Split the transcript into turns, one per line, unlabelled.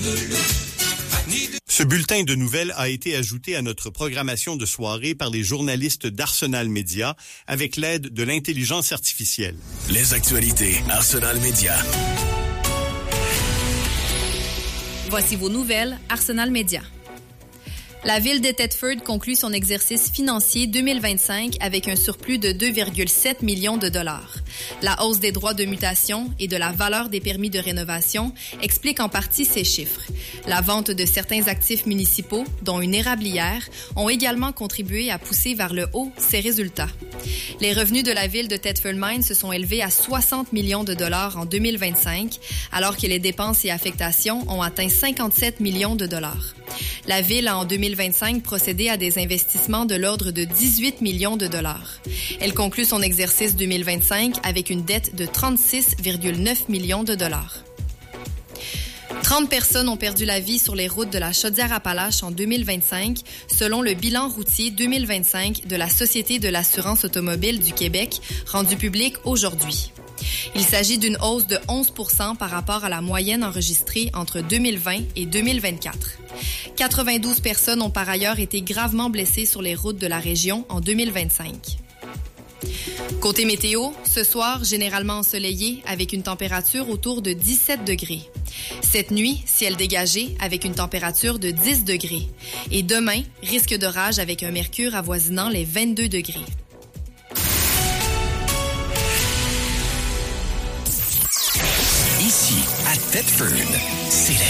Ce bulletin de nouvelles a été ajouté à notre programmation de soirée par les journalistes d'Arsenal Média avec l'aide de l'intelligence artificielle.
Les actualités Arsenal Média.
Voici vos nouvelles Arsenal Média. La ville de Thetford conclut son exercice financier 2025 avec un surplus de 2,7 millions de dollars. La hausse des droits de mutation et de la valeur des permis de rénovation explique en partie ces chiffres. La vente de certains actifs municipaux, dont une érablière, ont également contribué à pousser vers le haut ces résultats. Les revenus de la ville de Thetford Mines se sont élevés à 60 millions de dollars en 2025, alors que les dépenses et affectations ont atteint 57 millions de dollars. La ville a en 2025 procédé à des investissements de l'ordre de 18 millions de dollars. Elle conclut son exercice 2025 avec une dette de 36,9 millions de dollars. 30 personnes ont perdu la vie sur les routes de la Chaudière-Appalaches en 2025, selon le bilan routier 2025 de la Société de l'assurance automobile du Québec, rendu public aujourd'hui. Il s'agit d'une hausse de 11 % par rapport à la moyenne enregistrée entre 2020 et 2024. 92 personnes ont par ailleurs été gravement blessées sur les routes de la région en 2025. Côté météo, ce soir, généralement ensoleillé avec une température autour de 17 degrés. Cette nuit, ciel dégagé avec une température de 10 degrés. Et demain, risque d'orage avec un mercure avoisinant les 22 degrés.
Ici, à Thetford, c'est la